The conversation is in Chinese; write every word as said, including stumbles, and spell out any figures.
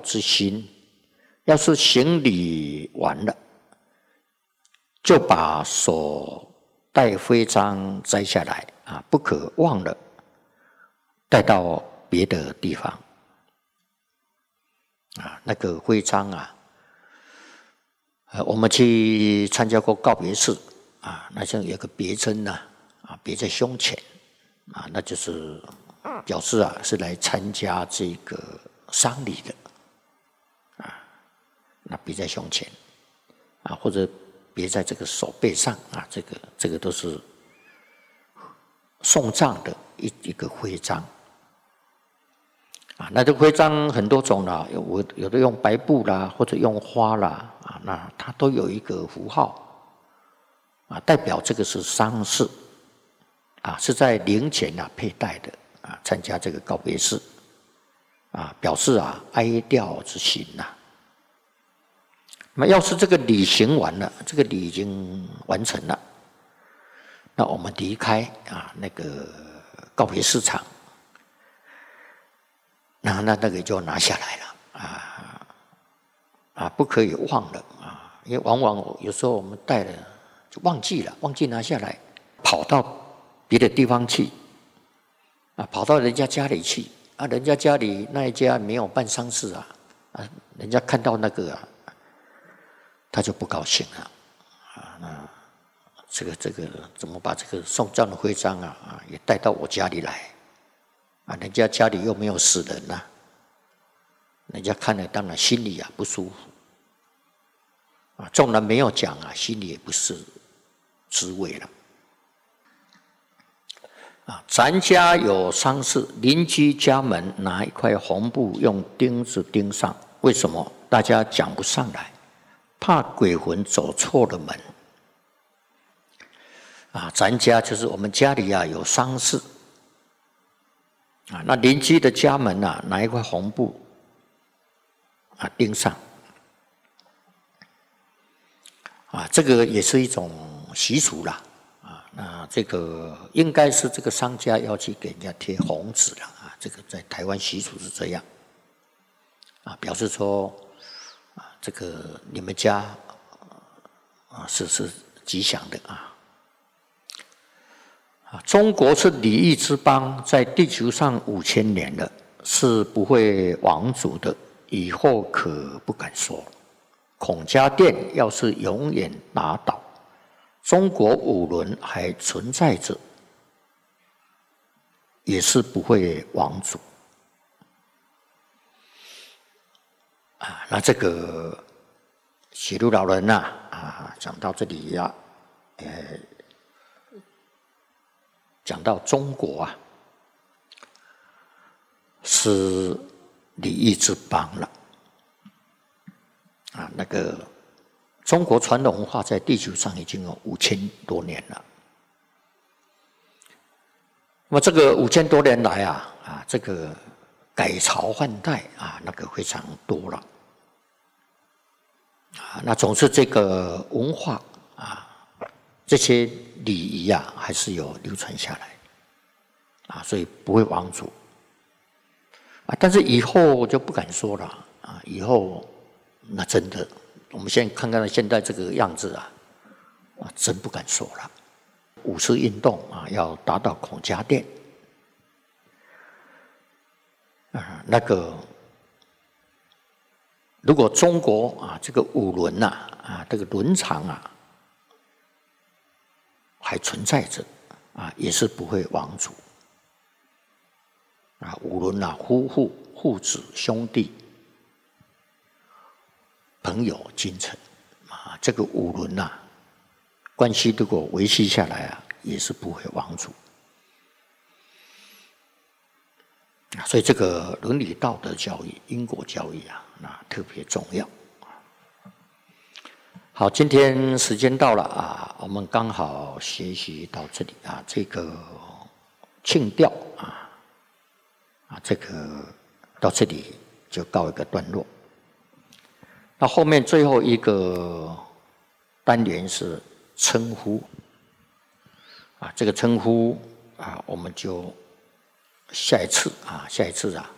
之心。要是行礼完了，就把所戴徽章摘下来啊，不可忘了带到别的地方啊。那个徽章啊，呃，我们去参加过告别式啊，那像有个别针呐啊，别在胸前啊，那就是表示啊是来参加这个丧礼的。那别在胸前，啊，或者别在这个手背上啊，这个这个都是送葬的一一个徽章，啊，那这个徽章很多种啦，有有的用白布啦，或者用花啦，啊，那它都有一个符号，啊，代表这个是丧事，啊，是在灵前啊佩戴的，啊，参加这个告别式，啊，表示啊哀悼之心呐。那么要是这个礼行完了，这个礼已经完成了，那我们离开啊那个告别式场，那那那个就拿下来了啊啊，不可以忘了啊，因为往往有时候我们带了就忘记了，忘记拿下来，跑到别的地方去啊，跑到人家家里去啊，人家家里那一家没有办丧事啊啊，人家看到那个啊。他就不高兴了，啊，那这个这个怎么把这个送葬的徽章啊啊也带到我家里来，啊，人家家里又没有死人呐、啊，人家看了当然心里啊不舒服，啊，纵然没有讲啊，心里也不是滋味了，啊，咱家有丧事，邻居家门拿一块红布用钉子钉上，为什么？大家讲不上来。怕鬼魂走错了门啊！咱家就是我们家里啊有丧事啊，那邻居的家门啊拿一块红布啊钉上啊，这个也是一种习俗啦啊。那这个应该是这个商家要去给人家贴红纸了啊，这个在台湾习俗是这样啊，表示说。这个你们家啊是是吉祥的啊！啊，中国是礼义之邦，在地球上五千年了，是不会亡族的，以后可不敢说。孔家店要是永远打倒，中国五伦还存在着，也是不会亡族。啊，那这个写路老人呐、啊，啊，讲到这里呀、啊，呃，讲到中国啊，是礼义之邦了，啊，那个中国传统文化在地球上已经有五千多年了。那么这个五千多年来啊，啊，这个。改朝换代啊，那个非常多了啊。那总是这个文化啊，这些礼仪啊，还是有流传下来啊，所以不会亡族啊。但是以后就不敢说了啊，以后那真的，我们现在看看现在这个样子啊，啊，真不敢说了。五四运动啊，要打倒孔家店。啊，那个，如果中国啊，这个五伦呐，啊，这个伦常啊，还存在着，啊，也是不会亡族。啊，五伦啊，夫妇、父子、兄弟、朋友、君臣，啊，这个五伦呐，关系如果维系下来啊，也是不会亡族。所以这个伦理道德教育、因果教育啊，那特别重要。好，今天时间到了啊，我们刚好学习到这里啊，这个庆调啊，啊，这个到这里就告一个段落。那后面最后一个单元是称呼啊，这个称呼啊，我们就。下一次啊，下一次啊，